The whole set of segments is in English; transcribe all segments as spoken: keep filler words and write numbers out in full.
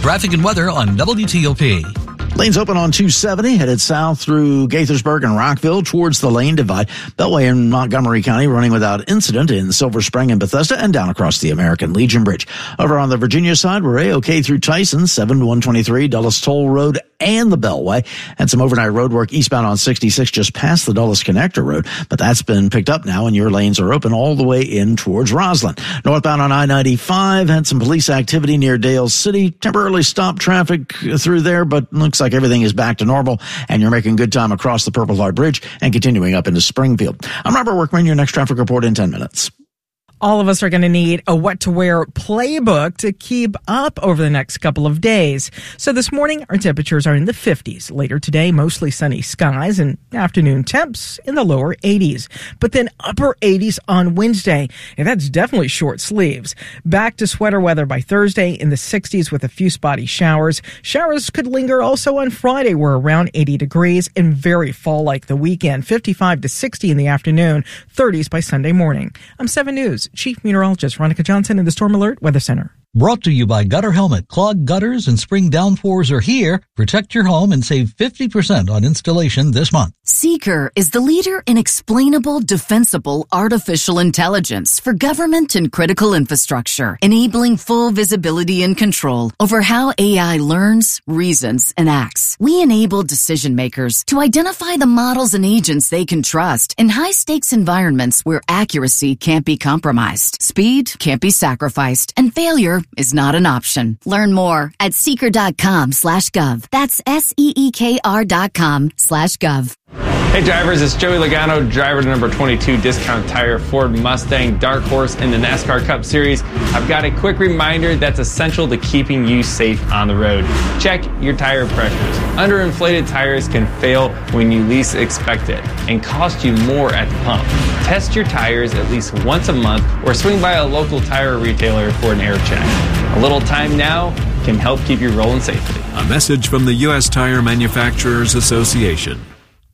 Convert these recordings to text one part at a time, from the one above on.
Traffic and weather on W T O P. Lanes open on two seventy, headed south through Gaithersburg and Rockville towards the lane divide. Beltway in Montgomery County running without incident in Silver Spring and Bethesda and down across the American Legion Bridge. Over on the Virginia side, we're A-OK through Tyson, seven one twenty-three, Dulles Toll Road and the Beltway. And some overnight road work eastbound on sixty-six just past the Dulles Connector Road. But that's been picked up now and your lanes are open all the way in towards Roslyn. Northbound on I ninety-five, had some police activity near Dale City. Temporarily stopped traffic through there, but looks like everything is back to normal and you're making good time across the Purple Heart Bridge and continuing up into Springfield. I'm Robert Workman, your next traffic report in ten minutes. All of us are going to need a what-to-wear playbook to keep up over the next couple of days. So this morning, our temperatures are in the fifties. Later today, mostly sunny skies and afternoon temps in the lower eighties. But then upper eighties on Wednesday, and that's definitely short sleeves. Back to sweater weather by Thursday in the sixties with a few spotty showers. Showers could linger also on Friday. We're around eighty degrees and very fall-like the weekend. fifty-five to sixty in the afternoon, thirties by Sunday morning. I'm seven News Chief Meteorologist Veronica Johnson in the Storm Alert Weather Center. Brought to you by Gutter Helmet. Clogged gutters and spring downpours are here. Protect your home and save fifty percent on installation this month. Seeker is the leader in explainable, defensible artificial intelligence for government and critical infrastructure, enabling full visibility and control over how A I learns, reasons, and acts. We enable decision makers to identify the models and agents they can trust in high-stakes environments where accuracy can't be compromised, speed can't be sacrificed, and failure is not an option. Learn more at seeker.com slash gov. That's S-E-E-K-R dot com slash gov. Hey drivers, it's Joey Logano, driver to number twenty-two Discount Tire Ford Mustang Dark Horse in the NASCAR Cup Series. I've got a quick reminder that's essential to keeping you safe on the road. Check your tire pressures. Underinflated tires can fail when you least expect it and cost you more at the pump. Test your tires at least once a month or swing by a local tire retailer for an air check. A little time now can help keep you rolling safely. A message from the U S Tire Manufacturers Association.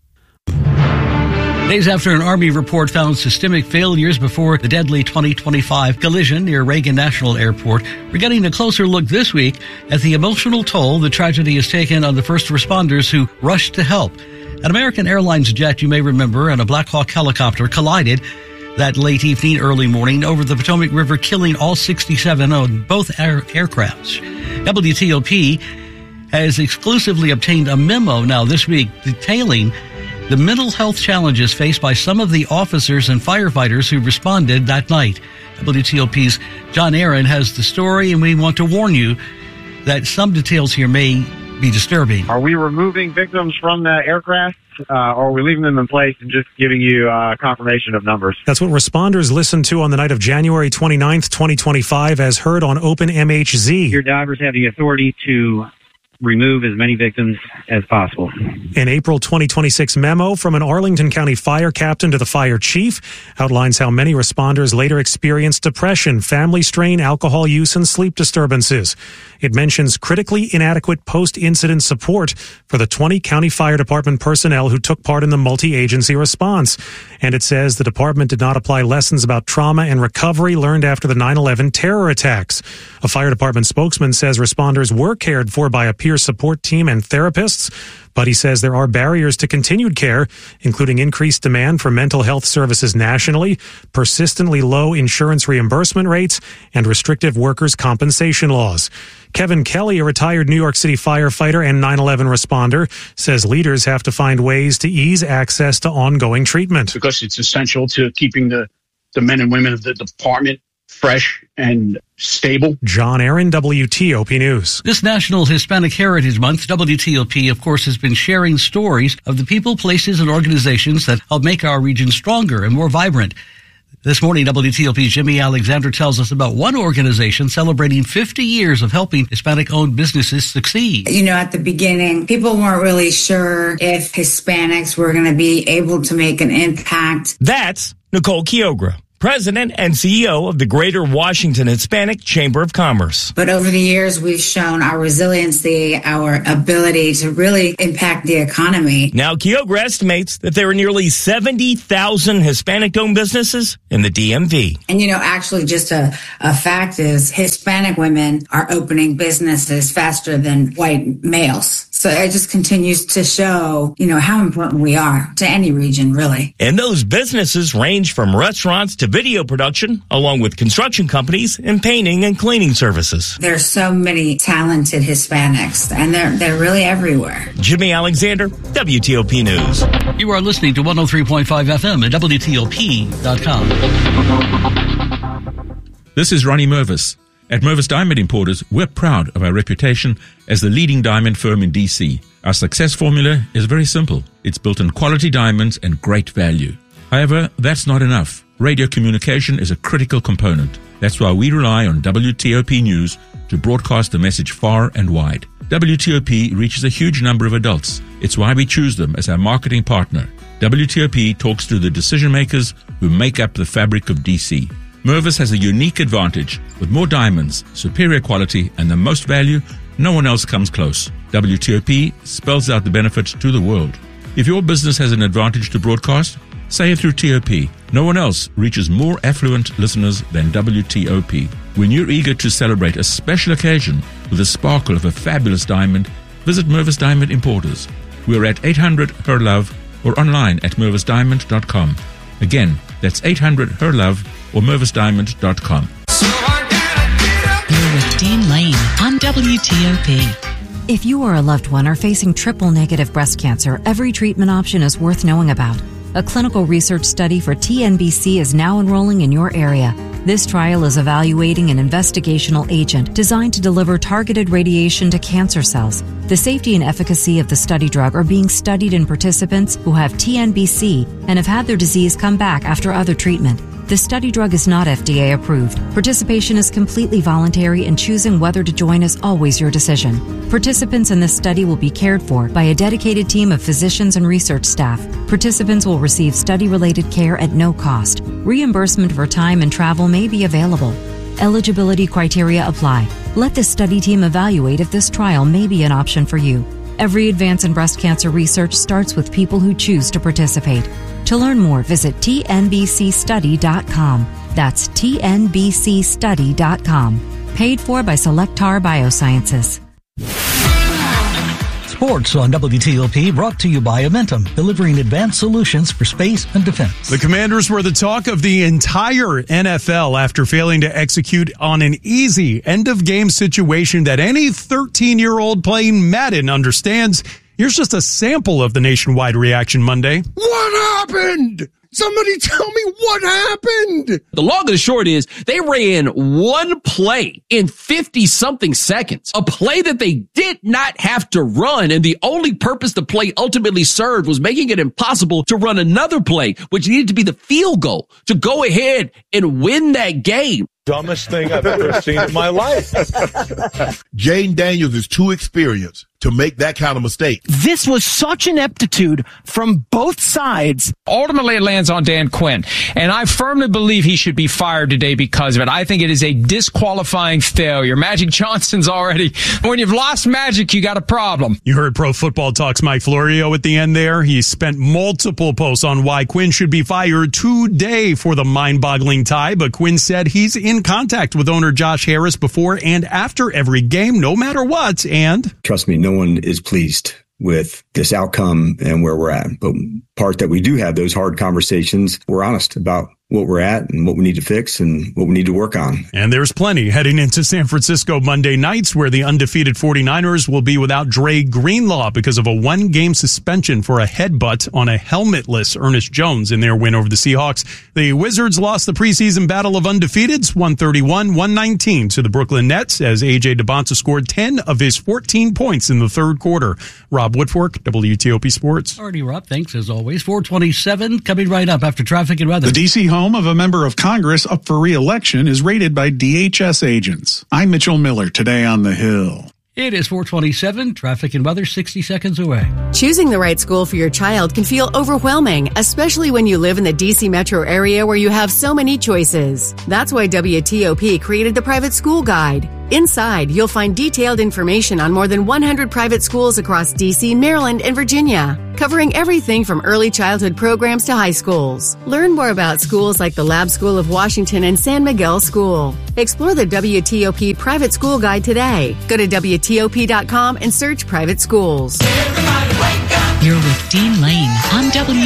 Days after an Army report found systemic failures before the deadly twenty twenty-five collision near Reagan National Airport, we're getting a closer look this week at the emotional toll the tragedy has taken on the first responders who rushed to help. An American Airlines jet, you may remember, and a Black Hawk helicopter collided that late evening, early morning over the Potomac River, killing all sixty-seven on both air- aircrafts. W T O P has exclusively obtained a memo now this week detailing the mental health challenges faced by some of the officers and firefighters who responded that night. W T O P's John Aaron has the story, and we want to warn you that some details here may be disturbing. Are we removing victims from the aircraft, uh, or are we leaving them in place and just giving you uh, confirmation of numbers? That's what responders listened to on the night of January twenty-ninth, twenty twenty-five, as heard on Open M H Z. Your divers have the authority to remove as many victims as possible. An April twenty twenty-six memo from an Arlington County fire captain to the fire chief outlines how many responders later experienced depression, family strain, alcohol use, and sleep disturbances. It mentions critically inadequate post-incident support for the twenty county fire department personnel who took part in the multi-agency response. And it says the department did not apply lessons about trauma and recovery learned after the nine eleven terror attacks. A fire department spokesman says responders were cared for by a peer support team and therapists, but he says there are barriers to continued care, including increased demand for mental health services nationally, persistently low insurance reimbursement rates, and restrictive workers' compensation laws. Kevin Kelly, a retired New York City firefighter and nine eleven responder, says leaders have to find ways to ease access to ongoing treatment. Because it's essential to keeping the, the men and women of the department fresh and stable. John Aaron, W T O P News. This National Hispanic Heritage Month, W T O P, of course, has been sharing stories of the people, places, and organizations that help make our region stronger and more vibrant. This morning, W T O P's Jimmy Alexander tells us about one organization celebrating fifty years of helping Hispanic-owned businesses succeed. You know, at the beginning, people weren't really sure if Hispanics were going to be able to make an impact. That's Nicole Kiogra, president and C E O of the Greater Washington Hispanic Chamber of Commerce. But over the years, we've shown our resiliency, our ability to really impact the economy. Now, Kyogre estimates that there are nearly seventy thousand Hispanic-owned businesses in the D M V. And, you know, actually just a, a fact is Hispanic women are opening businesses faster than white males. So it just continues to show, you know, how important we are to any region, really. And those businesses range from restaurants to video production, along with construction companies and painting and cleaning services. There's so many talented Hispanics, and they're they're really everywhere. Jimmy Alexander, W T O P News. You are listening to one oh three point five F M at W T O P dot com. This is Ronnie Mervis. At Mervis Diamond Importers, we're proud of our reputation as the leading diamond firm in D C. Our success formula is very simple. It's built on quality diamonds and great value. However, that's not enough. Radio communication is a critical component. That's why we rely on W T O P News to broadcast the message far and wide. W T O P reaches a huge number of adults. It's why we choose them as our marketing partner. W T O P talks to the decision makers who make up the fabric of D C. Mervis has a unique advantage. With more diamonds, superior quality, and the most value, no one else comes close. W T O P spells out the benefits to the world. If your business has an advantage to broadcast, say it through T O P. No one else reaches more affluent listeners than W T O P. When you're eager to celebrate a special occasion with the sparkle of a fabulous diamond, visit Mervis Diamond Importers. We're at eight hundred H E R Love or online at mervis diamond dot com. Again, that's eight hundred H E R Love or mervis diamond dot com. You're with Dean Lane on W T O P. If you or a loved one are facing triple-negative breast cancer, every treatment option is worth knowing about. A clinical research study for T N B C is now enrolling in your area. This trial is evaluating an investigational agent designed to deliver targeted radiation to cancer cells. The safety and efficacy of the study drug are being studied in participants who have T N B C and have had their disease come back after other treatment. The study drug is not F D A approved. Participation is completely voluntary, and choosing whether to join is always your decision. Participants in this study will be cared for by a dedicated team of physicians and research staff. Participants will receive study-related care at no cost. Reimbursement for time and travel may be available. Eligibility criteria apply. Let the study team evaluate if this trial may be an option for you. Every advance in breast cancer research starts with people who choose to participate. To learn more, visit T N B C study dot com. That's T N B C study dot com. Paid for by Selectar Biosciences. Sports on W T O P, brought to you by Amentum, delivering advanced solutions for space and defense. The Commanders were the talk of the entire N F L after failing to execute on an easy end-of-game situation that any thirteen-year-old playing Madden understands. Here's just a sample of the nationwide reaction Monday. What happened? Somebody tell me what happened. The long and the short is they ran one play in fifty-something seconds, a play that they did not have to run, and the only purpose the play ultimately served was making it impossible to run another play, which needed to be the field goal to go ahead and win that game. Dumbest thing I've ever seen in my life. Jayden Daniels is too experienced to make that kind of mistake. This was such ineptitude from both sides. Ultimately, it lands on Dan Quinn, and I firmly believe he should be fired today because of it. I think it is a disqualifying failure. Magic Johnson's already, when you've lost Magic, you got a problem. You heard Pro Football Talk's Mike Florio at the end there. He spent multiple posts on why Quinn should be fired today for the mind-boggling tie, but Quinn said he's in contact with owner Josh Harris before and after every game, no matter what, and... Trust me, no one is pleased with this outcome and where we're at. But part that we do have those hard conversations, we're honest about what we're at and what we need to fix and what we need to work on. And there's plenty heading into San Francisco Monday nights, where the undefeated 49ers will be without Dre Greenlaw because of a one-game suspension for a headbutt on a helmetless Ernest Jones in their win over the Seahawks. The Wizards lost the preseason battle of undefeateds one thirty-one one nineteen to the Brooklyn Nets as A J DeBonta scored ten of his fourteen points in the third quarter. Rob Woodfork, W T O P Sports. Alrighty, Rob, thanks as always. four twenty-seven coming right up after traffic and weather. The D C home of a member of Congress up for re-election is raided by D H S agents. I'm Mitchell Miller, today on The Hill. It is four twenty-seven. Traffic and weather sixty seconds away. Choosing the right school for your child can feel overwhelming, especially when you live in the D C metro area where you have so many choices. That's why W T O P created the Private School Guide. Inside, you'll find detailed information on more than one hundred private schools across D C, Maryland, and Virginia, covering everything from early childhood programs to high schools. Learn more about schools like the Lab School of Washington and San Miguel School. Explore the W T O P Private School Guide today. Go to W T O P dot com and search private schools. You're with Dean Lane on W